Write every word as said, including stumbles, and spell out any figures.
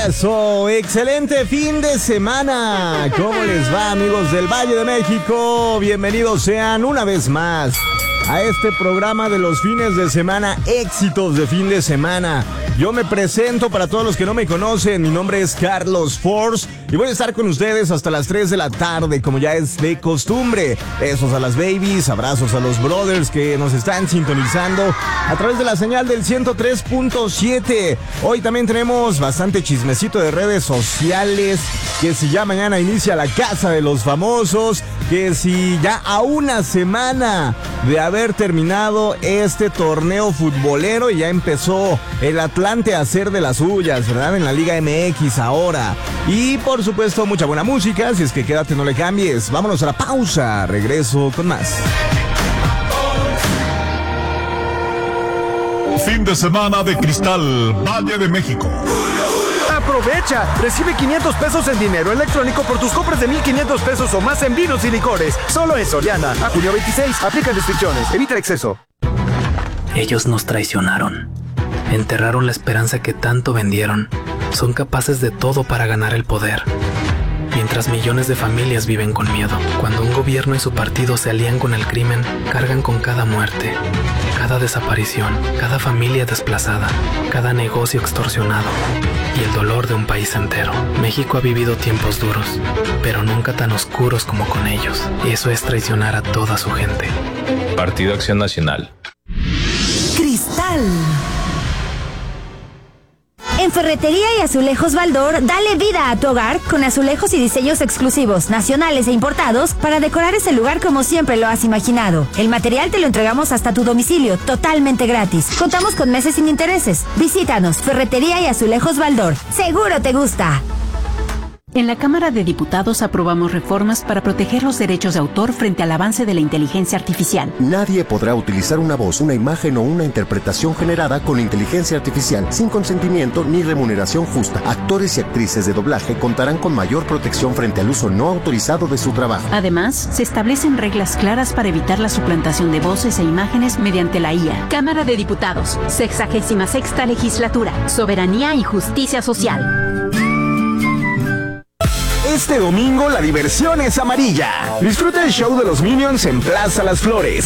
Eso, excelente fin de semana. ¿Cómo les va, amigos del Valle de México? Bienvenidos sean una vez más a este programa de los fines de semana, éxitos de fin de semana. Yo me presento para todos los que no me conocen, mi nombre es Carlos Force y voy a estar con ustedes hasta las tres de la tarde, como ya es de costumbre. Besos a las babies, abrazos a los brothers que nos están sintonizando a través de la señal del ciento tres punto siete. Hoy también tenemos bastante chismecito de redes sociales, que si ya mañana inicia la Casa de los Famosos, que si ya a una semana de haber terminado este torneo futbolero y ya empezó el Atlante a hacer de las suyas, ¿verdad? En la Liga M X ahora. Y por supuesto mucha buena música, si es que quédate, no le cambies. Vámonos a la pausa, regreso con más. Fin de semana de Cristal, Valle de México. ¡Aprovecha! Recibe quinientos pesos en dinero electrónico por tus compras de mil quinientos pesos o más en vinos y licores. Solo en Soriana. A junio veintiséis. Aplica restricciones. Evita el exceso. Ellos nos traicionaron. Enterraron la esperanza que tanto vendieron. Son capaces de todo para ganar el poder. Mientras millones de familias viven con miedo. Cuando un gobierno y su partido se alían con el crimen, cargan con cada muerte, cada desaparición, cada familia desplazada, cada negocio extorsionado y el dolor de un país entero. México ha vivido tiempos duros, pero nunca tan oscuros como con ellos. Y eso es traicionar a toda su gente. Partido Acción Nacional. Cristal. En Ferretería y Azulejos Baldor, dale vida a tu hogar con azulejos y diseños exclusivos, nacionales e importados, para decorar ese lugar como siempre lo has imaginado. El material te lo entregamos hasta tu domicilio, totalmente gratis. Contamos con meses sin intereses. Visítanos, Ferretería y Azulejos Baldor. ¡Seguro te gusta! En la Cámara de Diputados aprobamos reformas para proteger los derechos de autor frente al avance de la inteligencia artificial. Nadie podrá utilizar una voz, una imagen o una interpretación generada con inteligencia artificial sin consentimiento ni remuneración justa. Actores y actrices de doblaje contarán con mayor protección frente al uso no autorizado de su trabajo. Además, se establecen reglas claras para evitar la suplantación de voces e imágenes mediante la I A. Cámara de Diputados, sexagésima sexta legislatura, soberanía y justicia social. Este domingo la diversión es amarilla. Disfruta el show de los Minions en Plaza Las Flores.